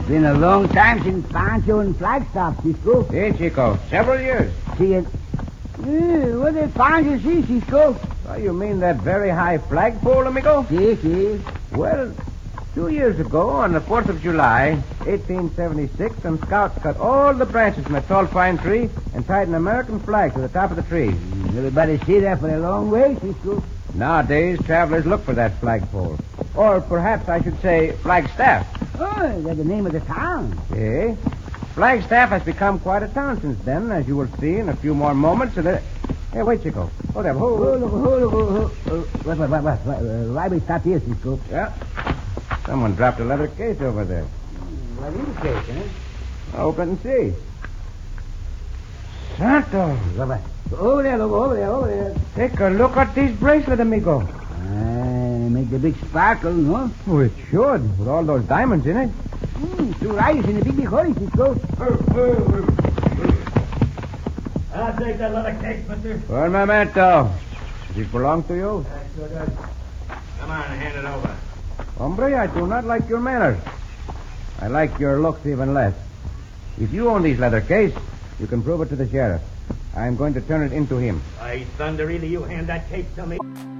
Been a long time since Pancho and Flagstaff, Cisco. Hey, Chico. Several years. See it? What did Pancho see, Cisco? Oh, you mean that very high flagpole, amigo? Yes. Well, 2 years ago, on the 4th of July, 1876, some scouts cut all the branches from a tall pine tree and tied an American flag to the top of the tree. Everybody see that for a long way, Cisco. Nowadays, travelers look for that flagpole. Or perhaps I should say Flagstaff. Oh, that's the name of the town. Eh? Flagstaff has become quite a town since then, as you will see in a few more moments. Hey, wait, Chico. Hold up. Hold. What? Why we stop here, Cisco? Yeah. Someone dropped a leather case over there. What is the case, huh? Open and see. Santo. Over there. Take a look at these bracelets, amigo. Make the big sparkle, no? Oh, it should, with all those diamonds in it. 2 eyes in a big hole, Cisco. I'll take that leather case, mister. Well, memento. Does it belong to you? Sure does. Come on, hand it over. Hombre, I do not like your manners. I like your looks even less. If you own these leather case, you can prove it to the sheriff. I'm going to turn it into him. By thunder, either you hand that case to me...